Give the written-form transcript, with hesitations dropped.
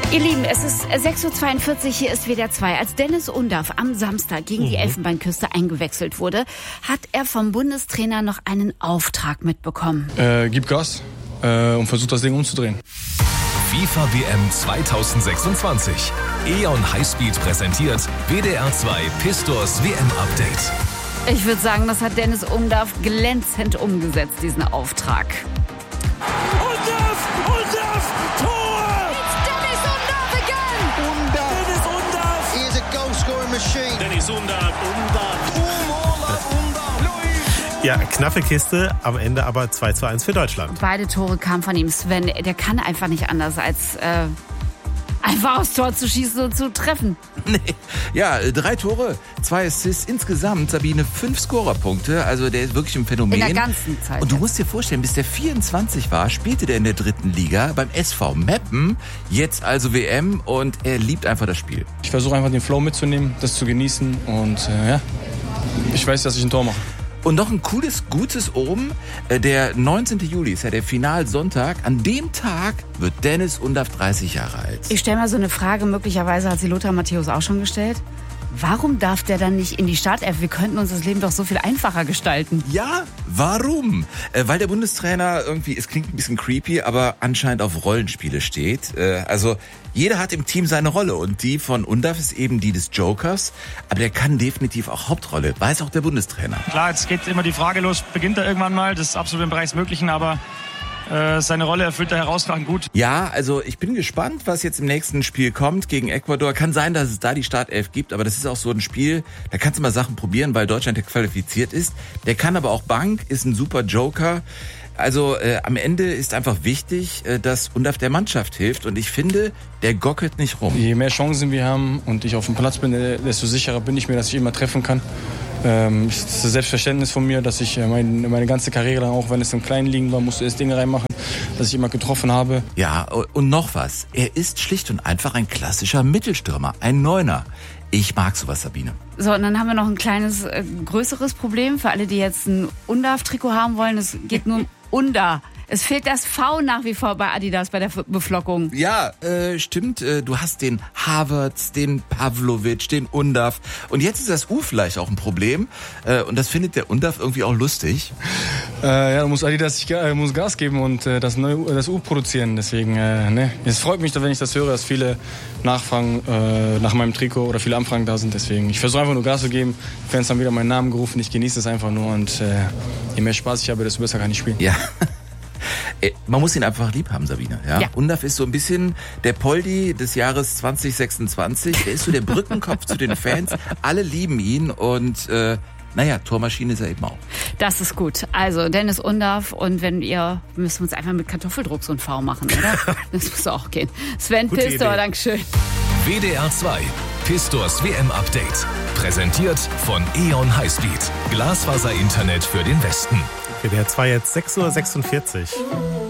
Ihr Lieben, es ist 6.42 Uhr, hier ist WDR 2. Als Dennis Undaff am Samstag gegen die Elfenbeinküste eingewechselt wurde, hat er vom Bundestrainer noch einen Auftrag mitbekommen. Gib Gas und versuch das Ding umzudrehen. FIFA WM 2026. E.ON Highspeed präsentiert WDR 2 Pistors WM Update. Ich würde sagen, das hat Dennis Undaff glänzend umgesetzt, diesen Auftrag. Undaff, Tor! It's Dennis Undaff again! Dennis Undaff! He is a goal-scoring machine. Dennis Undaff! Ja, knappe Kiste, am Ende aber 2:1 für Deutschland. Beide Tore kamen von ihm. Sven, der kann einfach nicht anders, als einfach aufs Tor zu schießen und zu treffen. Nee. Ja, 3 Tore, 2 Assists, insgesamt, Sabine, 5 Scorerpunkte. Also der ist wirklich ein Phänomen. In der ganzen Zeit. Und du musst dir vorstellen, bis der 24 war, spielte der in der 3. Liga beim SV Meppen. Jetzt also WM und er liebt einfach das Spiel. Ich versuche einfach den Flow mitzunehmen, das zu genießen und ich weiß, dass ich ein Tor mache. Und noch ein cooles, gutes oben. Der 19. Juli ist ja der Finalsonntag. An dem Tag wird Dennis Undaff 30 Jahre alt. Ich stelle mal so eine Frage, möglicherweise hat sie Lothar Matthäus auch schon gestellt. Warum darf der dann nicht in die Startelf? Wir könnten uns das Leben doch so viel einfacher gestalten. Ja, warum? Weil der Bundestrainer irgendwie, es klingt ein bisschen creepy, aber anscheinend auf Rollenspiele steht. Also jeder hat im Team seine Rolle und die von Undaff ist eben die des Jokers. Aber der kann definitiv auch Hauptrolle, weiß auch der Bundestrainer. Klar, jetzt geht immer die Frage los, beginnt er irgendwann mal, das ist absolut im Bereich des Möglichen, aber seine Rolle erfüllt er herausragend gut. Ja, also ich bin gespannt, was jetzt im nächsten Spiel kommt gegen Ecuador. Kann sein, dass es da die Startelf gibt, aber das ist auch so ein Spiel, da kannst du mal Sachen probieren, weil Deutschland ja qualifiziert ist. Der kann aber auch Bank, ist ein super Joker. Also am Ende ist einfach wichtig, dass Undaff der Mannschaft hilft und ich finde, der gockelt nicht rum. Je mehr Chancen wir haben und ich auf dem Platz bin, desto sicherer bin ich mir, dass ich immer treffen kann. Das ist das Selbstverständnis von mir, dass ich meine ganze Karriere lang, auch wenn es im kleinen Ligen war, musste ich das Ding reinmachen, dass ich immer getroffen habe. Ja, und noch was. Er ist schlicht und einfach ein klassischer Mittelstürmer, ein Neuner. Ich mag sowas, Sabine. So, und dann haben wir noch ein kleines, größeres Problem für alle, die jetzt ein Undaff-Trikot haben wollen. Es geht nur um Unda. Es fehlt das V nach wie vor bei Adidas bei der Beflockung. Ja, stimmt. Du hast den Havertz, den Pavlovic, den Undaff. Und jetzt ist das U vielleicht auch ein Problem. Und das findet der Undaff irgendwie auch lustig. Da muss Adidas muss Gas geben und das U produzieren. Deswegen, es freut mich, wenn ich das höre, dass viele nachfragen nach meinem Trikot oder viele Anfragen da sind. Deswegen, ich versuche einfach nur Gas zu geben. Die Fans haben wieder meinen Namen gerufen. Ich genieße es einfach nur. Und je mehr Spaß ich habe, desto besser kann ich spielen. Ja. Man muss ihn einfach lieb haben, Sabine. Ja? Undaff ist so ein bisschen der Poldi des Jahres 2026. Der ist so der Brückenkopf zu den Fans. Alle lieben ihn und Tormaschine ist er eben auch. Das ist gut. Also Dennis Undaff und müssen wir uns einfach mit Kartoffeldruck so ein V machen, oder? Das muss auch gehen. Sven Gute Pistor, Idee. Dankeschön. WDR 2 Pistors WM Update. Präsentiert von E.ON Highspeed. Glasfaser-Internet für den Westen. WDR 2 jetzt 6:46 Uhr.